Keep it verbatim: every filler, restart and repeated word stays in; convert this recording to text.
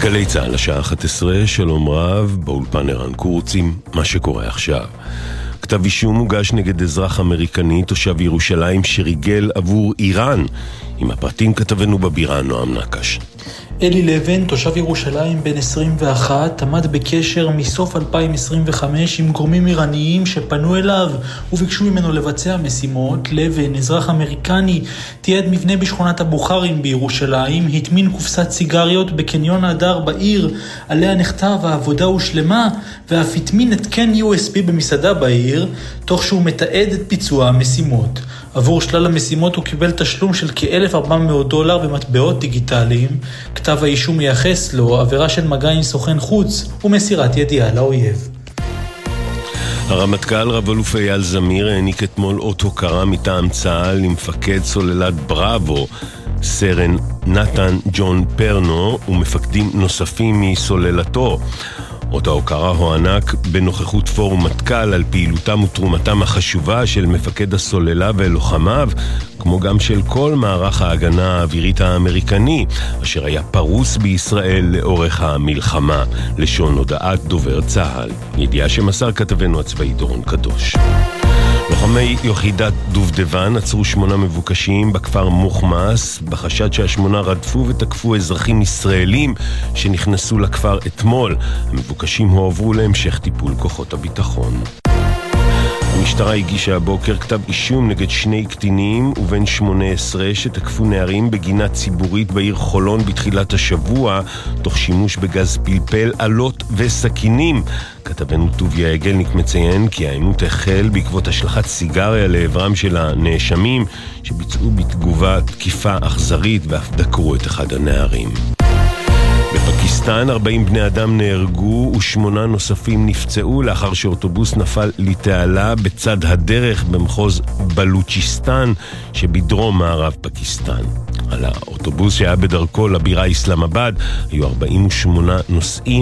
גלי צהל השעה אחת עשרה, שלום רב, באולפן ערן קורצים, מה שקורה עכשיו. כתב אישום הוגש נגד אזרח אמריקני, תושב ירושלים שריגל עבור איראן. עם הפרטים כתבנו בבירה נועם נקש. אלי לבן, תושב ירושלים בן עשרים ואחת, עמד בקשר מסוף אלפיים עשרים וחמש עם גורמים איראניים שפנו אליו וביקשו ממנו לבצע משימות. לבן, אזרח אמריקני, תיעד מבנה בשכונת הבוכרים בירושלים, התמין קופסת סיגריות בקניון הדר בעיר, עליה נכתב העבודה הושלמה, ואף התמין התקן יו אס בי במסעדה בעיר, תוך שהוא מתעד את ביצוע המשימות. עבור שלל המשימות הוא קיבל תשלום של כ-אלף וארבע מאות דולר במטבעות דיגיטליים. כתב האישום מייחס לו עבירה של מגע עם סוכן חוץ ומסירת ידיעה לאויב. הרמטכ"ל רב אלוף אייל זמיר העניק אתמול אות הוקרה מטעם צה"ל למפקד סוללת בראבו, סרן נתן ג'ון פרנו, ומפקדים נוספים מסוללתו. אות ההוקרה הוענק בנוכחות פורום מטכ"ל על פעילותם ותרומתם החשובה של מפקד הסוללה ולוחמיו, כמו גם של כל מערך ההגנה האווירית האמריקני, אשר היה פרוס בישראל לאורך המלחמה. לשון הודעת דובר צה"ל, ידיעה שמסר כתבנו הצבאי דורון קדוש. לוחמי יחידת דובדבן עצרו שמונה מבוקשים בכפר מוחמס בחשד שהשמונה רדפו ותקפו אזרחים ישראלים שנכנסו לכפר אתמול. המבוקשים הועברו להמשך טיפול כוחות הביטחון. המשטרה הגישה הבוקר כתב אישום נגד שני קטינים ובן שמונה עשרה שתקפו נערים בגינה ציבורית בעיר חולון בתחילת השבוע, תוך שימוש בגז פלפל, עלות וסכינים. כתבנו טוביה יגלניק מציין כי העימות החל בעקבות השלכת סיגריה לעברם של הנאשמים, שביצעו בתגובה תקיפה אכזרית ואף דקרו את אחד הנערים. בפקיסטן ארבעים בני אדם נהרגו ושמונה נוספים נפצעו לאחר שאוטובוס נפל לתעלה בצד הדרך במחוז בלוצ'יסטן שבדרום מערב פקיסטן. על האוטובוס שהיה בדרכו לבירה איסלאמבאד היו ארבעים ושמונה נוסעים.